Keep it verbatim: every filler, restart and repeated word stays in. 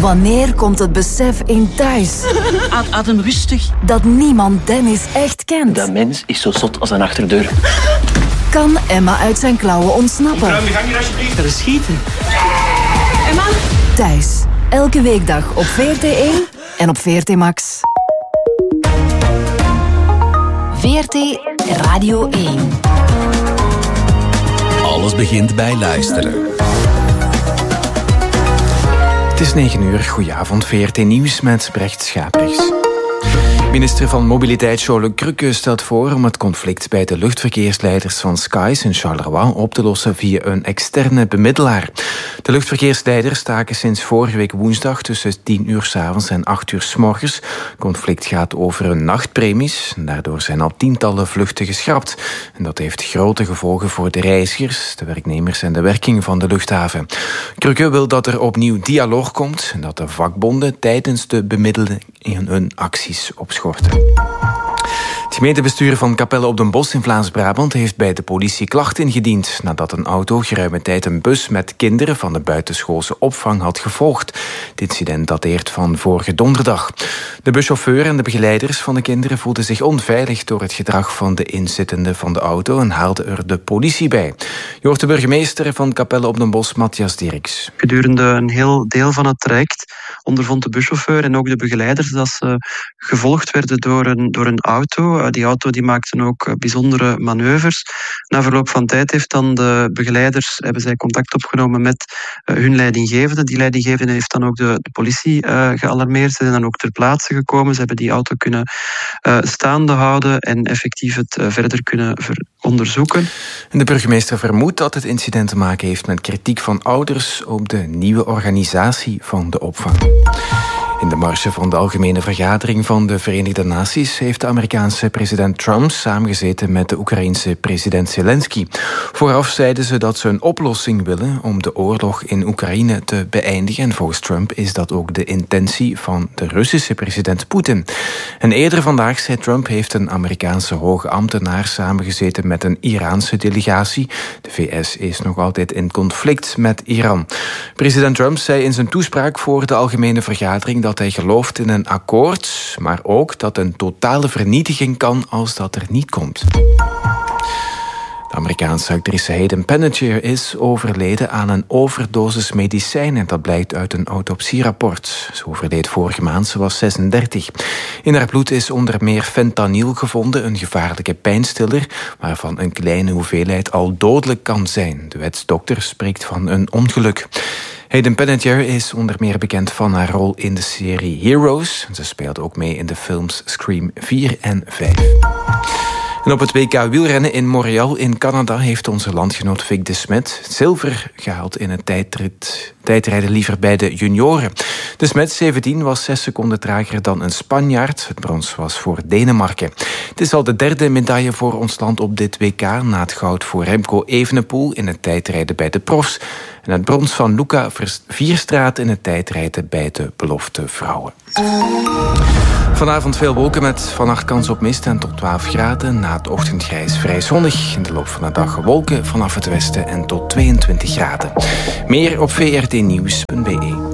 Wanneer komt het besef in thuis? Adem rustig. Dat niemand Dennis echt kent. Dat mens is zo zot als een achterdeur. Kan Emma uit zijn klauwen ontsnappen? Ruim de gang hier alsjeblieft. Er is schieten. Emma? Thuis. Elke weekdag op V R T één en op V R T Max. V R T Radio één. Alles begint bij luisteren. Het is negen uur. Goedenavond, V R T Nieuws met Brecht Schaprichs. Minister van Mobiliteit Jean-Luc Cruque stelt voor om het conflict bij de luchtverkeersleiders van Skies in Charleroi op te lossen via een externe bemiddelaar. De luchtverkeersleiders staken sinds vorige week woensdag tussen tien uur 's avonds en acht uur 's morgens. Het conflict gaat over hun nachtpremies. Daardoor zijn al tientallen vluchten geschrapt. En dat heeft grote gevolgen voor de reizigers, de werknemers en de werking van de luchthaven. Cruque wil dat er opnieuw dialoog komt en dat de vakbonden tijdens de bemiddeling hun acties opschorten. Het gemeentebestuur van Capelle op den Bosch in Vlaams-Brabant heeft bij de politie klacht ingediend nadat een auto geruime tijd een bus met kinderen van de buitenschoolse opvang had gevolgd. Het incident dateert van vorige donderdag. De buschauffeur en de begeleiders van de kinderen voelden zich onveilig door het gedrag van de inzittenden van de auto en haalden er de politie bij. Je hoort de burgemeester van Capelle op den Bosch, Matthias Dirks. Gedurende een heel deel van het traject ondervond de buschauffeur en ook de begeleiders dat ze gevolgd werden door een, door een auto. Die auto die maakte ook bijzondere manoeuvres. Na verloop van tijd heeft dan de begeleiders hebben zij contact opgenomen met uh, hun leidinggevende. Die leidinggevende heeft dan ook de, de politie uh, gealarmeerd. Ze zijn dan ook ter plaatse gekomen. Ze hebben die auto kunnen uh, staande houden en effectief het uh, verder kunnen ver- onderzoeken. En de burgemeester vermoedt dat het incident te maken heeft met kritiek van ouders op de nieuwe organisatie van de opvang. In de marge van de Algemene Vergadering van de Verenigde Naties heeft de Amerikaanse president Trump samengezeten met de Oekraïense president Zelensky. Vooraf zeiden ze dat ze een oplossing willen om de oorlog in Oekraïne te beëindigen. En volgens Trump is dat ook de intentie van de Russische president Poetin. En eerder vandaag zei Trump heeft een Amerikaanse hoge ambtenaar samengezeten met een Iraanse delegatie. De V S is nog altijd in conflict met Iran. President Trump zei in zijn toespraak voor de Algemene Vergadering dat hij gelooft in een akkoord, maar ook dat een totale vernietiging kan als dat er niet komt. De Amerikaanse actrice Hayden Panettiere is overleden aan een overdosis medicijnen. Dat blijkt uit een autopsierapport. Ze overleed vorige maand, ze was zesendertig. In haar bloed is onder meer fentanyl gevonden, een gevaarlijke pijnstiller, waarvan een kleine hoeveelheid al dodelijk kan zijn. De wetsdokter spreekt van een ongeluk. Hayden Panettiere is onder meer bekend van haar rol in de serie Heroes. Ze speelde ook mee in de films Scream vier en vijf. En op het W K wielrennen in Montreal in Canada heeft onze landgenoot Vic de Smet zilver gehaald in het tijdrit, tijdrijden liever bij de junioren. De Smet, zeventien, was zes seconden trager dan een Spanjaard. Het brons was voor Denemarken. Het is al de derde medaille voor ons land op dit W K, na het goud voor Remco Evenepoel in het tijdrijden bij de profs en het brons van Luca Vierstraat in het tijdrijden bij de belofte vrouwen. Vanavond veel wolken met vannacht kans op mist en tot twaalf graden. Na het ochtendgrijs vrij zonnig. In de loop van de dag wolken vanaf het westen en tot tweeëntwintig graden. Meer op v r t nieuws punt b e.